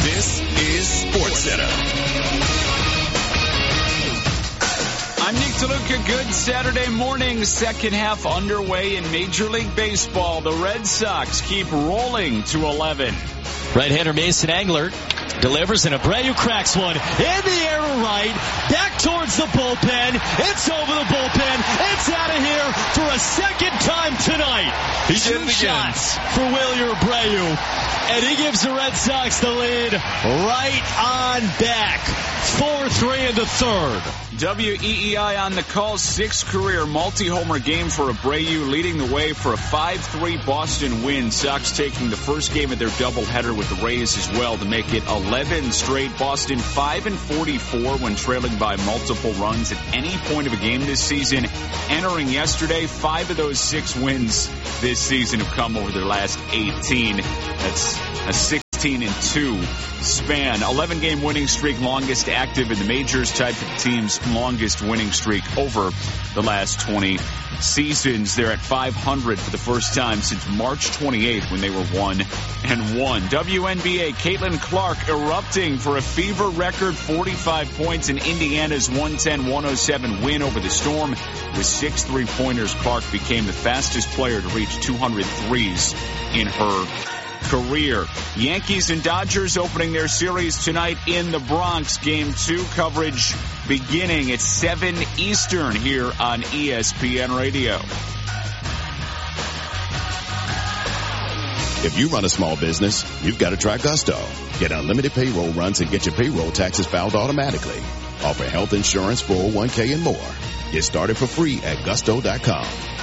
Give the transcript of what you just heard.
This is SportsCenter. I'm Nick DeLuca. Good Saturday morning. Second half underway in Major League Baseball. The Red Sox keep rolling to 11. Right-hander Mason Angler delivers, and Abreu cracks one in the air to right, back towards the bullpen. It's over the bullpen. It's out of here for a second time tonight. Two shots for Wilyer Abreu, and he gives the Red Sox the lead right on back. 4-3 in the third. WEEI on the call. Sixth career multi-homer game for Abreu, leading the way for a 5-3 Boston win. Sox taking the first game of their doubleheader with the Rays as well to make it 11 straight. Boston 5-44 when trailing by multiple runs at any point of a game this season. Entering yesterday, 5 of those 6 wins this season have come over their last 18. That's a 16-2 span. 11-game winning streak, longest active in the majors, tied for the team's longest winning streak over the last 20 seasons. They're at 500 for the first time since March 28th when they were 1-1. WNBA, Caitlin Clark erupting for a fever record 45 points in Indiana's 110-107 win over the Storm. With 6 3-pointers, Clark became the fastest player to reach 200 threes in her career. Yankees and Dodgers opening their series tonight in the Bronx. Game 2 coverage beginning at 7 Eastern here on ESPN Radio. If you run a small business, you've got to try Gusto. Get unlimited payroll runs and get your payroll taxes filed automatically. Offer health insurance, 401k, and more. Get started for free at Gusto.com.